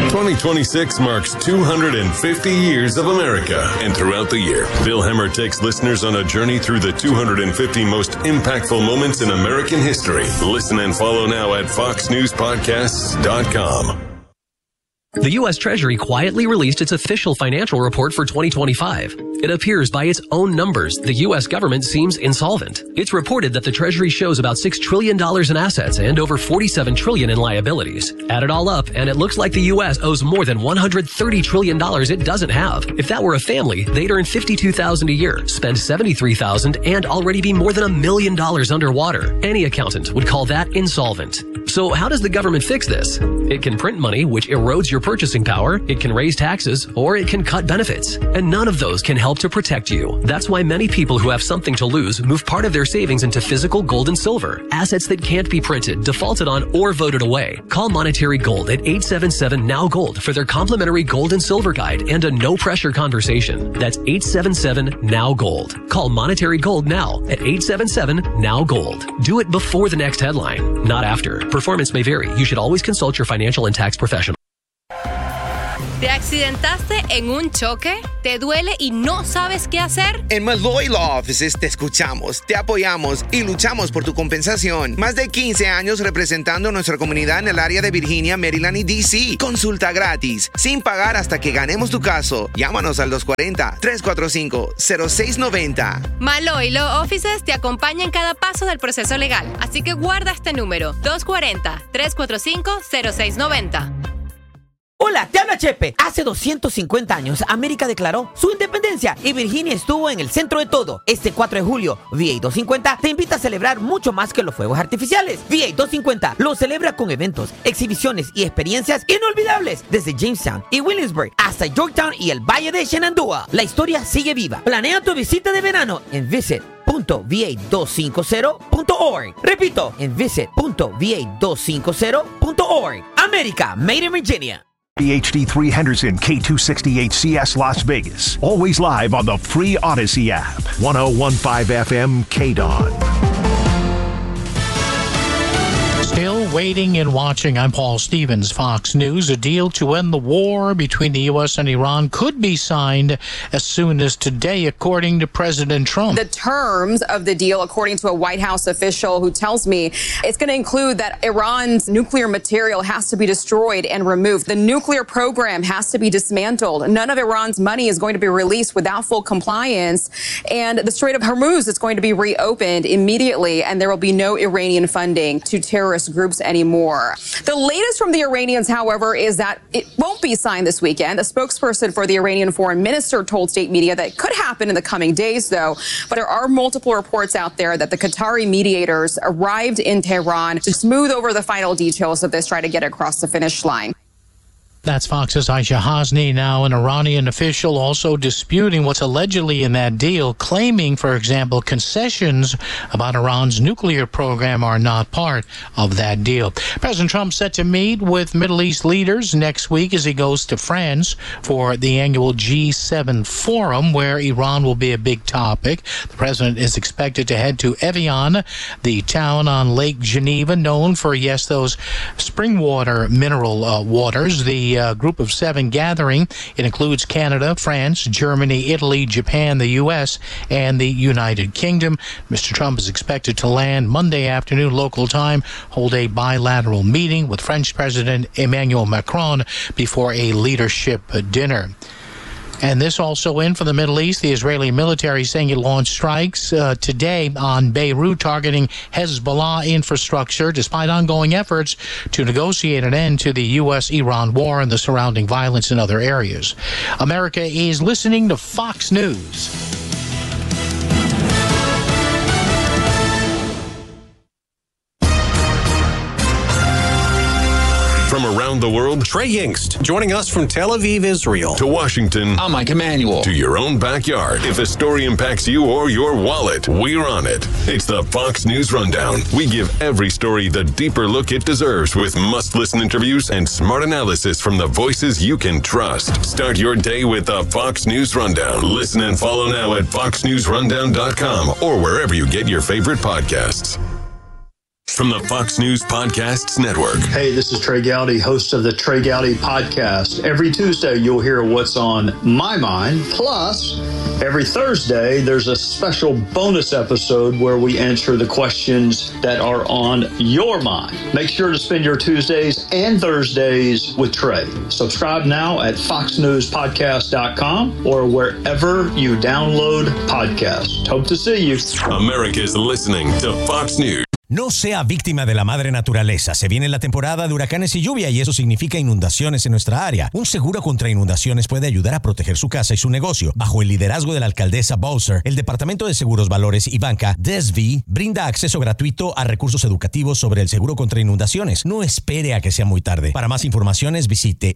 2026 marks 250 years of America, and throughout the year, Bill Hemmer takes listeners on a journey through the 250 most impactful moments in American history. Listen and follow now at foxnewspodcasts.com. The U.S. Treasury quietly released its official financial report for 2025. It appears by its own numbers, the U.S. government seems insolvent. It's reported that the Treasury shows about $6 trillion in assets and over $47 trillion in liabilities. Add it all up, and it looks like the U.S. owes more than $130 trillion it doesn't have. If that were a family, they'd earn $52,000 a year, spend $73,000, and already be more than $1 million underwater. Any accountant would call that insolvent. So how does the government fix this? It can print money, which erodes your purchasing power, it can raise taxes, or it can cut benefits. And none of those can help to protect you. That's why many people who have something to lose move part of their savings into physical gold and silver, assets that can't be printed, defaulted on, or voted away. Call Monetary Gold at 877-NOW-GOLD for their complimentary gold and silver guide and a no-pressure conversation. That's 877-NOW-GOLD. Call Monetary Gold now at 877-NOW-GOLD. Do it before the next headline, not after. Performance may vary. You should always consult your financial and tax professional. ¿Te accidentaste en un choque? ¿Te duele y no sabes qué hacer? En Malloy Law Offices te escuchamos, te apoyamos y luchamos por tu compensación. Más de 15 años representando a nuestra comunidad en el área de Virginia, Maryland y D.C. Consulta gratis, sin pagar hasta que ganemos tu caso. Llámanos al 240-345-0690. Malloy Law Offices te acompaña en cada paso del proceso legal. Así que guarda este número, 240-345-0690. Hola, te habla Chepe. Hace 250 años, América declaró su independencia y Virginia estuvo en el centro de todo. Este 4 de julio, VA 250 te invita a celebrar mucho más que los fuegos artificiales. VA 250 lo celebra con eventos, exhibiciones y experiencias inolvidables desde Jamestown y Williamsburg hasta Yorktown y el Valle de Shenandoah. La historia sigue viva. Planea tu visita de verano en visit.va250.org. Repito, en visit.va250.org. América, Made in Virginia. HD3 Henderson, K268CS Las Vegas. Always live on the free Odyssey app. 1015 FM KDON. Still waiting and watching. I'm Paul Stevens, Fox News. A deal to end the war between the U.S. and Iran could be signed as soon as today, according to President Trump. The terms of the deal, according to a White House official who tells me it's going to include that Iran's nuclear material has to be destroyed and removed. The nuclear program has to be dismantled. None of Iran's money is going to be released without full compliance. And the Strait of Hormuz is going to be reopened immediately, and there will be no Iranian funding to terrorist groups anymore. The latest from the Iranians, however, is that it won't be signed this weekend. A spokesperson for the Iranian foreign minister told state media that it could happen in the coming days, though. But there are multiple reports out there that the Qatari mediators arrived in Tehran to smooth over the final details of this, try to get across the finish line. That's Fox's Aisha Hasni. Now, an Iranian official also disputing what's allegedly in that deal, claiming, for example, concessions about Iran's nuclear program are not part of that deal. President Trump set to meet with Middle East leaders next week as he goes to France for the annual G7 forum, where Iran will be a big topic. The president is expected to head to Evian, the town on Lake Geneva, known for, yes, those spring water, mineral waters. The Group of 7 gathering. It includes Canada, France, Germany, Italy, Japan, the U.S., and the United Kingdom. Mr. Trump is expected to land Monday afternoon local time, hold a bilateral meeting with French President Emmanuel Macron before a leadership dinner. And this also in for the Middle East. The Israeli military saying it launched strikes today on Beirut targeting Hezbollah infrastructure, despite ongoing efforts to negotiate an end to the U.S.-Iran war and the surrounding violence in other areas. America is listening to Fox News. From around the world, Trey Yingst, joining us from Tel Aviv, Israel. To Washington. I'm Mike Emanuel. To your own backyard. If a story impacts you or your wallet, we're on it. It's the Fox News Rundown. We give every story the deeper look it deserves with must-listen interviews and smart analysis from the voices you can trust. Start your day with the Fox News Rundown. Listen and follow now at foxnewsrundown.com or wherever you get your favorite podcasts. From the Fox News Podcasts Network. Hey, this is Trey Gowdy, host of the Trey Gowdy Podcast. Every Tuesday, you'll hear what's on my mind. Plus, every Thursday, there's a special bonus episode where we answer the questions that are on your mind. Make sure to spend your Tuesdays and Thursdays with Trey. Subscribe now at foxnewspodcast.com or wherever you download podcasts. Hope to see you. America's listening to Fox News. No sea víctima de la madre naturaleza. Se viene la temporada de huracanes y lluvia y eso significa inundaciones en nuestra área. Un seguro contra inundaciones puede ayudar a proteger su casa y su negocio. Bajo el liderazgo de la alcaldesa Bowser, el Departamento de Seguros, Valores y Banca, DSV, brinda acceso gratuito a recursos educativos sobre el seguro contra inundaciones. No espere a que sea muy tarde. Para más informaciones, visite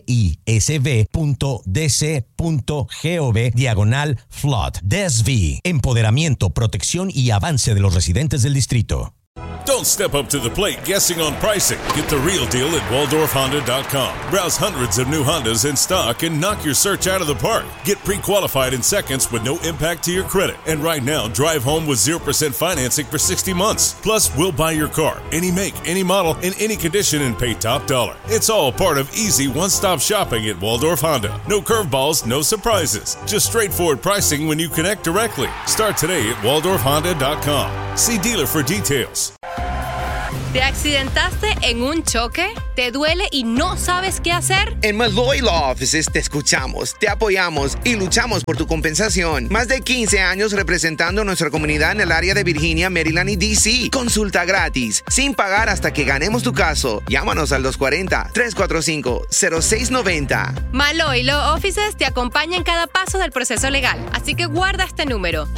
disv.dc.gov/flood. DSV, empoderamiento, protección y avance de los residentes del distrito. Don't step up to the plate guessing on pricing. Get the real deal at WaldorfHonda.com. Browse hundreds of new Hondas in stock and knock your search out of the park. Get pre-qualified in seconds with no impact to your credit. And right now, drive home with 0% financing for 60 months. Plus, we'll buy your car, any make, any model, in any condition and pay top dollar. It's all part of easy one-stop shopping at Waldorf Honda. No curveballs, no surprises. Just straightforward pricing when you connect directly. Start today at WaldorfHonda.com. See dealer for details. ¿Te accidentaste en un choque? ¿Te duele y no sabes qué hacer? En Malloy Law Offices te escuchamos, te apoyamos y luchamos por tu compensación. Más de 15 años representando a nuestra comunidad en el área de Virginia, Maryland y D.C. Consulta gratis, sin pagar hasta que ganemos tu caso. Llámanos al 240-345-0690. Malloy Law Offices te acompaña en cada paso del proceso legal. Así que guarda este número,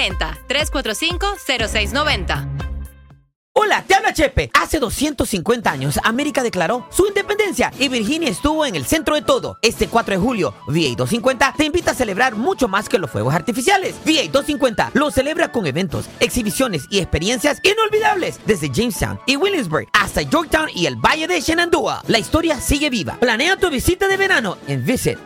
240-345-0690. Hola, te habla Chepe. Hace 250 años, América declaró su independencia y Virginia estuvo en el centro de todo. Este 4 de julio, VA 250 te invita a celebrar mucho más que los fuegos artificiales. VA 250 lo celebra con eventos, exhibiciones y experiencias inolvidables desde Jamestown y Williamsburg hasta Yorktown y el Valle de Shenandoah. La historia sigue viva. Planea tu visita de verano en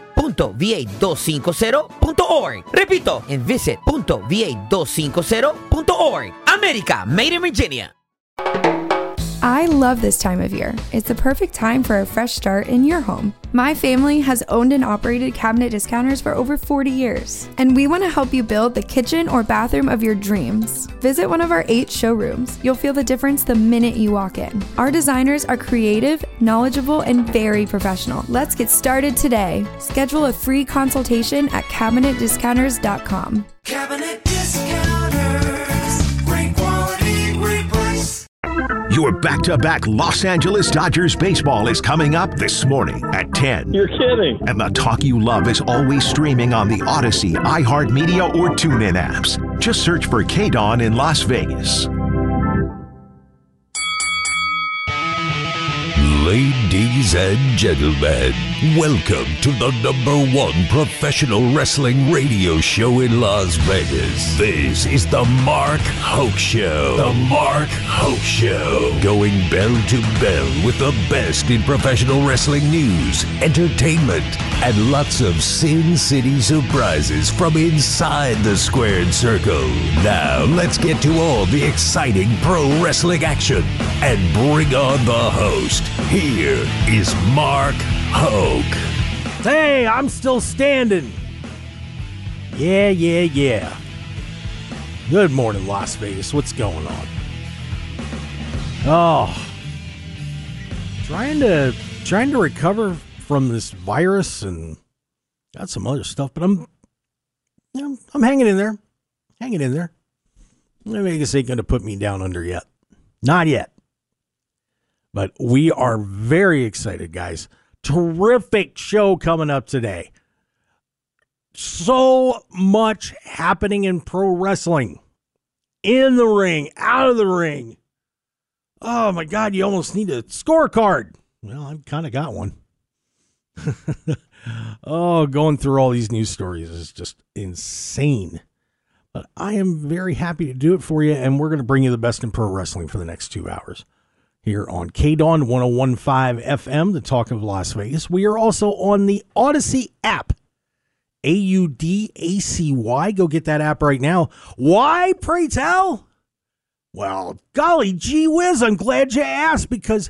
visit.va250.org. Repito, en visit.va250.org. América, made in Virginia. I love this time of year. It's the perfect time for a fresh start in your home. My family has owned and operated Cabinet Discounters for over 40 years, and we want to help you build the kitchen or bathroom of your dreams. Visit one of our 8 showrooms. You'll feel the difference the minute you walk in. Our designers are creative, knowledgeable, and very professional. Let's get started today. Schedule a free consultation at CabinetDiscounters.com. Cabinet Discounters. Great quality, great price. Your back-to-back Los Angeles Dodgers baseball is coming up this morning at 10. You're kidding. And the talk you love is always streaming on the Odyssey, iHeartMedia, or TuneIn apps. Just search for KDON in Las Vegas. Ladies and gentlemen, welcome to the #1 professional wrestling radio show in Las Vegas. This is the Mark Hoke Show. The Mark Hoke Show. Going bell to bell with the best in professional wrestling news, entertainment, and lots of Sin City surprises from inside the squared circle. Now, let's get to all the exciting pro wrestling action and bring on the host. Here is Mark Hoke. Hey, I'm still standing. Yeah. Good morning, Las Vegas. What's going on? Oh, trying to recover from this virus and got some other stuff, but I'm hanging in there. Vegas ain't gonna put me down under yet. Not yet. But we are very excited, guys. Terrific show coming up today. So much happening in pro wrestling. In the ring, out of the ring. Oh, my God, you almost need a scorecard. Well, I've kind of got one. Going through all these news stories is just insane. But I am very happy to do it for you, and we're going to bring you the best in pro wrestling for the next 2 hours. Here on KDON 101.5 FM, the talk of Las Vegas. We are also on the Odyssey app. AUDACY. Go get that app right now. Why, pray tell? Well, golly gee whiz, I'm glad you asked, because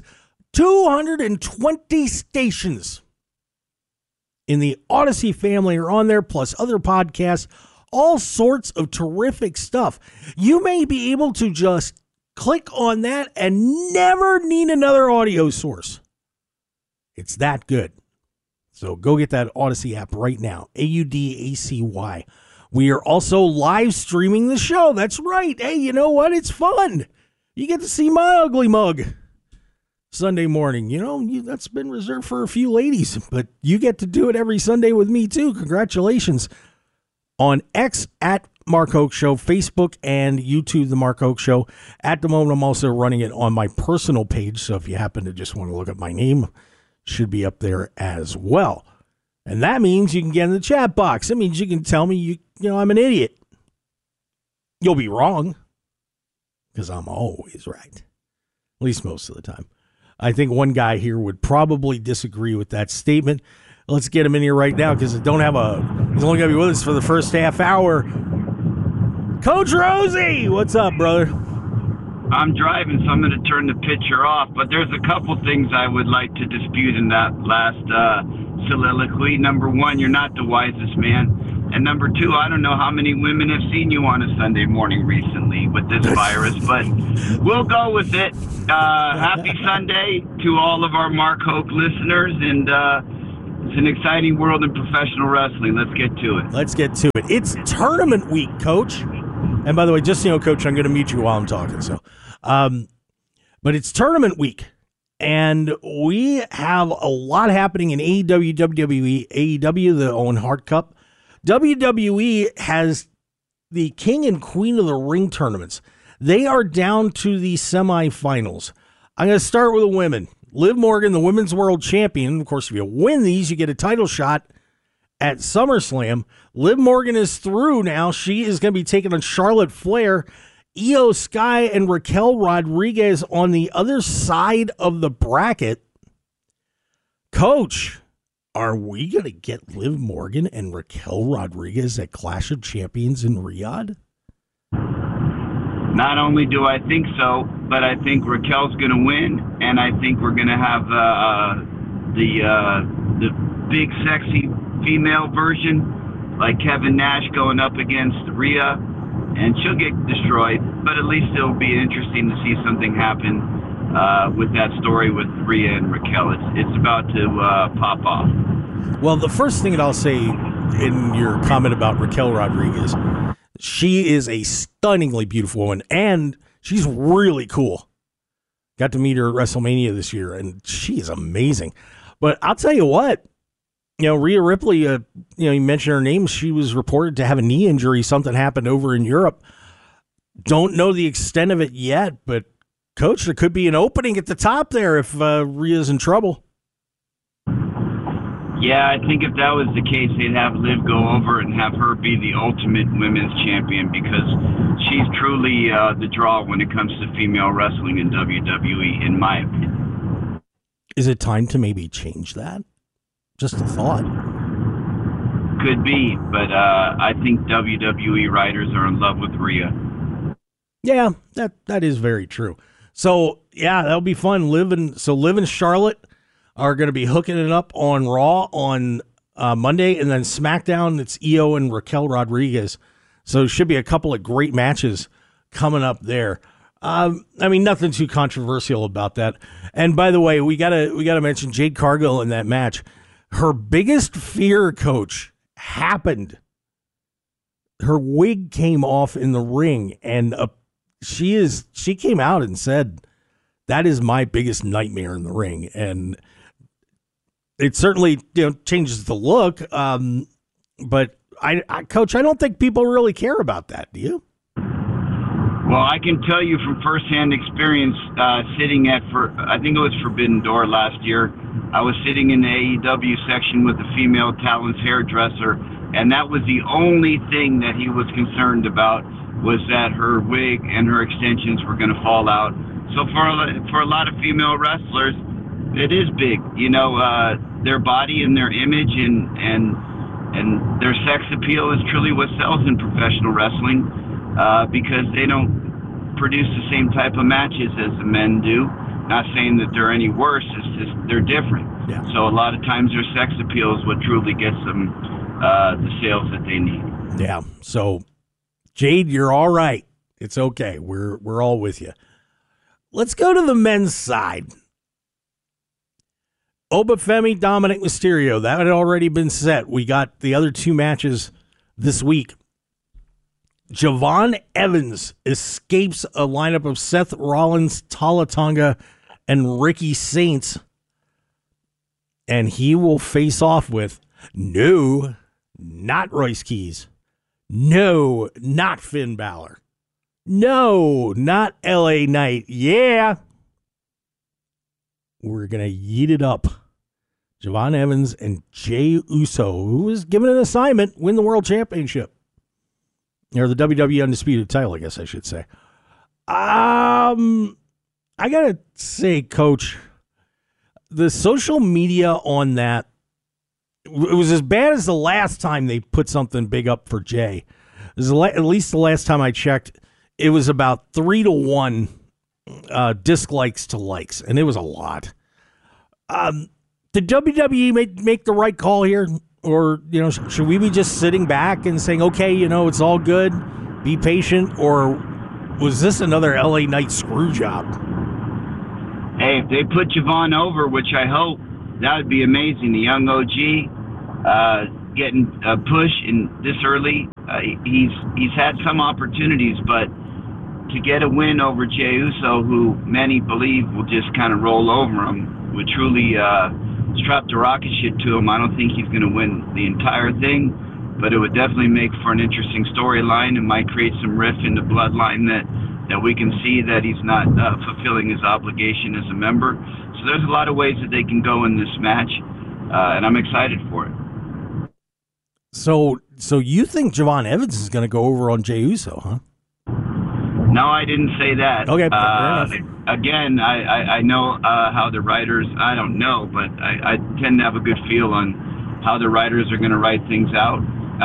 220 stations in the Odyssey family are on there, plus other podcasts, all sorts of terrific stuff. You may be able to just click on that and never need another audio source. It's that good. So go get that Odyssey app right now, AUDACY. We are also live streaming the show. That's right. Hey, you know what? It's fun. You get to see my ugly mug Sunday morning. You know, that's been reserved for a few ladies, but you get to do it every Sunday with me too. Congratulations. On X at Mark Hoke Show, Facebook and YouTube, The Mark Hoke Show. At the moment, I'm also running it on my personal page, so if you happen to just want to look at my name, should be up there as well. And that means you can get in the chat box. That means you can tell me, you know, I'm an idiot. You'll be wrong, because I'm always right. At least most of the time. I think one guy here would probably disagree with that statement. Let's get him in here right now, because he's only going to be with us for the first half hour. Coach Rosie, what's up, brother? I'm driving, so I'm going to turn the picture off, but there's a couple things I would like to dispute in that last soliloquy. Number one, you're not the wisest man. And number two, I don't know how many women have seen you on a Sunday morning recently with this virus, but we'll go with it. Happy Sunday to all of our Mark Hoke listeners, and it's an exciting world in professional wrestling. Let's get to it. Let's get to it. It's tournament week, Coach. And by the way, just so you know, Coach, I'm going to mute you while I'm talking. So, but it's tournament week, and we have a lot happening in AEW, WWE, AEW, the Owen Hart Cup. WWE has the King and Queen of the Ring tournaments. They are down to the semifinals. I'm going to start with the women. Liv Morgan, the women's world champion. Of course, if you win these, you get a title shot at SummerSlam. Liv Morgan is through now. She is going to be taking on Charlotte Flair. Io Sky and Raquel Rodriguez on the other side of the bracket. Coach, are we going to get Liv Morgan and Raquel Rodriguez at Clash of Champions in Riyadh? Not only do I think so, but I think Raquel's going to win, and I think we're going to have the big, sexy female version, like Kevin Nash going up against Rhea, and she'll get destroyed, but at least it'll be interesting to see something happen with that story with Rhea and Raquel. It's about to pop off. Well, the first thing that I'll say in your comment about Raquel Rodriguez, she is a stunningly beautiful woman, and she's really cool. Got to meet her at WrestleMania this year, and she is amazing. But I'll tell you what, you know, Rhea Ripley, you mentioned her name. She was reported to have a knee injury. Something happened over in Europe. Don't know the extent of it yet, but Coach, there could be an opening at the top there if Rhea's in trouble. Yeah, I think if that was the case, they'd have Liv go over and have her be the ultimate women's champion, because she's truly the draw when it comes to female wrestling in WWE, in my opinion. Is it time to maybe change that? Just a thought. Could be, but I think WWE writers are in love with Rhea. Yeah, that is very true. So, yeah, that'll be fun. Liv and Charlotte are going to be hooking it up on Raw on Monday, and then SmackDown, it's Io and Raquel Rodriguez. So it should be a couple of great matches coming up there. I mean, nothing too controversial about that. And by the way, we gotta mention Jade Cargill in that match. Her biggest fear, Coach, happened. Her wig came off in the ring, and she came out and said, "That is my biggest nightmare in the ring." And it certainly, changes the look. But Coach, I don't think people really care about that. Do you? Well, I can tell you from firsthand experience, sitting at, I think it was Forbidden Door last year, I was sitting in the AEW section with a female Talon's hairdresser, and that was the only thing that he was concerned about, was that her wig and her extensions were going to fall out. So for a lot of female wrestlers, it is big, their body and their image and their sex appeal is truly what sells in professional wrestling, because they don't produce the same type of matches as the men do. Not saying that they're any worse, it's just they're different. Yeah. So a lot of times their sex appeal is what truly gets them the sales that they need. Yeah. So, Jade, you're all right. It's okay. We're all with you. Let's go to the men's side. Obafemi, Dominic Mysterio. That had already been set. We got the other two matches this week. Javon Evans escapes a lineup of Seth Rollins, Tala Tonga, and Ricky Saints. And he will face off with no, not Royce Keys. No, not Finn Balor. No, not LA Knight. Yeah. We're going to yeet it up. Javon Evans and Jey Uso, who was given an assignment, win the World Championship. Or the WWE Undisputed title, I guess I should say. I got to say, Coach, the social media on that, it was as bad as the last time they put something big up for Jay. At least the last time I checked, it was about 3-1 dislikes to likes, and it was a lot. Did WWE make the right call here? Or, should we be just sitting back and saying, okay, it's all good, be patient? Or was this another LA Knight screw job? Hey, if they put Javon over, which I hope, that would be amazing. The young OG getting a push in this early. He's had some opportunities, but to get a win over Jey Uso, who many believe will just kind of roll over him, would truly strap the rocket ship to him. I don't think he's going to win the entire thing, but it would definitely make for an interesting storyline and might create some rift in the bloodline that we can see that he's not fulfilling his obligation as a member. So there's a lot of ways that they can go in this match, and I'm excited for it. So you think Javon Evans is going to go over on Jey Uso, huh? No, I didn't say that. Okay, fair enough. Again, I know how the writers, I don't know, but I tend to have a good feel on how the writers are going to write things out.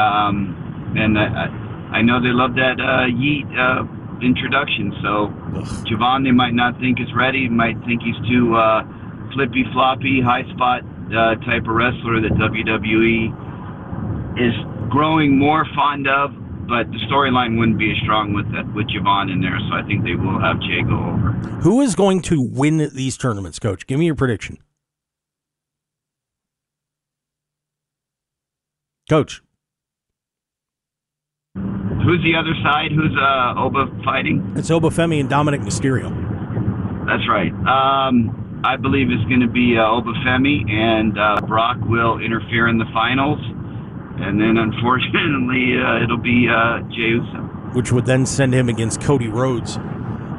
And I know they love that Yeet introduction. So Javon, they might not think is ready, might think he's too flippy-floppy, high-spot type of wrestler that WWE is growing more fond of. But the storyline wouldn't be as strong with Javon in there, so I think they will have Jay go over. Who is going to win these tournaments, Coach? Give me your prediction. Coach. Who's the other side? Who's Oba fighting? It's Obafemi and Dominic Mysterio. That's right. I believe it's going to be Obafemi, and Brock will interfere in the finals. And then, unfortunately, it'll be Jey Uso. Which would then send him against Cody Rhodes at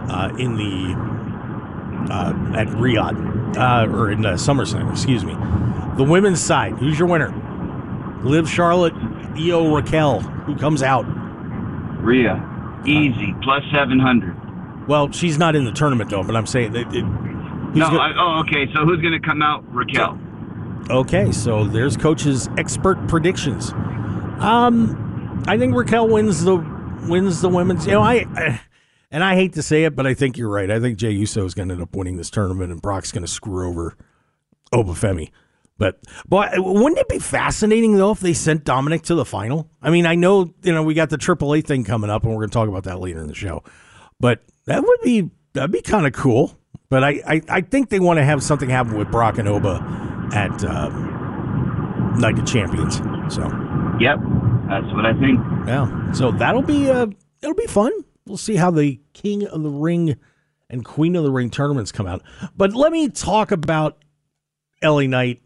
Riyadh, or in SummerSlam, excuse me. The women's side, who's your winner? Liv Charlotte, Io Raquel, who comes out? Rhea, easy, plus 700. Well, she's not in the tournament, though, but I'm saying that okay, so who's going to come out? Raquel. Okay, so there's Coach's expert predictions. I think Raquel wins the women's. I hate to say it, but I think you're right. I think Jey Uso is going to end up winning this tournament, and Brock's going to screw over Obafemi. But wouldn't it be fascinating though if they sent Dominic to the final? I mean, I know we got the AAA thing coming up, and we're going to talk about that later in the show. But that'd be kind of cool. But I think they want to have something happen with Brock and Oba at Night of Champions. So yep, that's what I think. Yeah, so it'll be fun. We'll see how the King of the Ring and Queen of the Ring tournaments come out. But let me talk about LA Knight.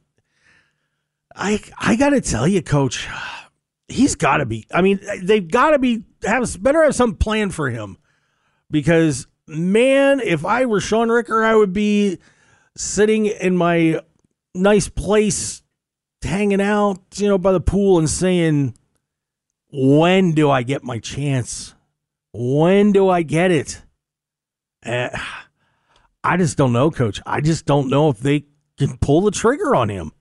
I got to tell you, Coach, he's got to be. I mean, they've got to better have some plan for him, because man, if I were Sean Ricker, I would be sitting in my nice place, hanging out, by the pool and saying, when do I get my chance? When do I get it? I just don't know, Coach. I just don't know if they can pull the trigger on him.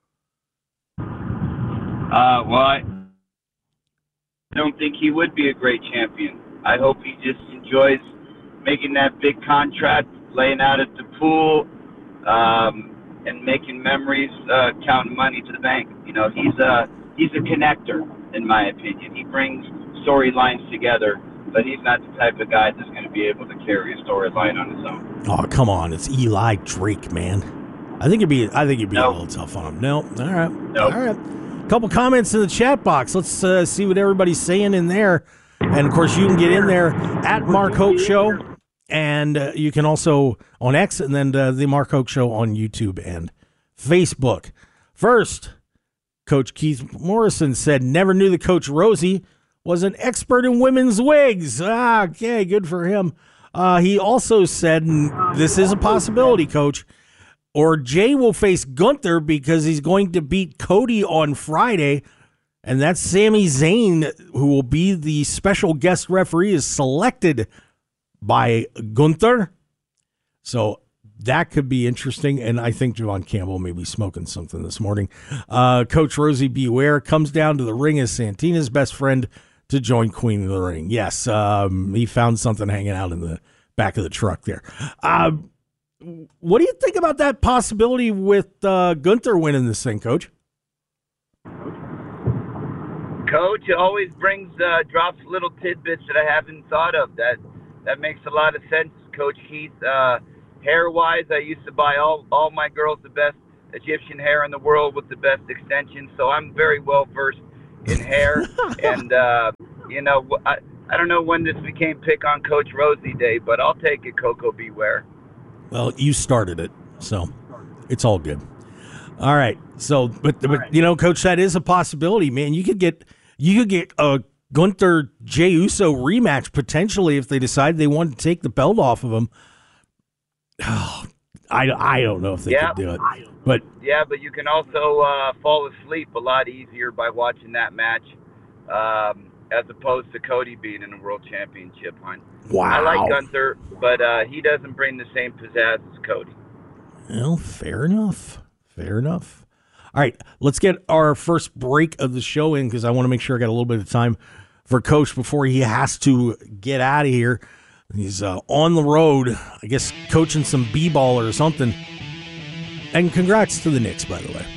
I don't think he would be a great champion. I hope he just enjoys making that big contract, laying out at the pool, and making memories, counting money to the bank. You know, he's a connector, in my opinion. He brings storylines together, but he's not the type of guy that's going to be able to carry a storyline on his own. Oh, come on. It's Eli Drake, man. I think it'd be a little tough on him. No. All right. Nope. All right. Couple comments in the chat box. Let's see what everybody's saying in there. And, of course, you can get in there at Mark Hoke Show. And you can also on X and then the Mark Hoke Show on YouTube and Facebook. First, Coach Keith Morrison said, never knew that Coach Rosie was an expert in women's wigs. Okay, good for him. He also said, this is a possibility, Coach, or Jay will face Gunther because he's going to beat Cody on Friday, and that's Sami Zayn, who will be the special guest referee, is selected by Gunther. So that could be interesting, and I think Javon Campbell may be smoking something this morning. Coach Rosie beware, comes down to the ring as Santina's best friend to join Queen of the Ring. Yes, he found something hanging out in the back of the truck there. What do you think about that possibility with Gunther winning this thing, Coach? Coach always drops little tidbits that I haven't thought of. That makes a lot of sense, Coach Keith. Hair-wise, I used to buy all my girls the best Egyptian hair in the world with the best extensions, so I'm very well versed in hair. And you know, I don't know when this became pick on Coach Rosie Day, but I'll take it. Coco Beware. Well, you started it, so it's all good. All right. So, but you know, Coach, that is a possibility, man. You could get a Gunther Jey Uso rematch potentially if they decide they want to take the belt off of him. Oh, I don't know if they could do it, but but you can also fall asleep a lot easier by watching that match, as opposed to Cody being in a world championship hunt. Wow. I like Gunther, but he doesn't bring the same pizzazz as Cody. Well, fair enough. Fair enough. All right, let's get our first break of the show in because I want to make sure I got a little bit of time for Coach before he has to get out of here. He's on the road, I guess, coaching some b-ball or something. And congrats to the Knicks, by the way.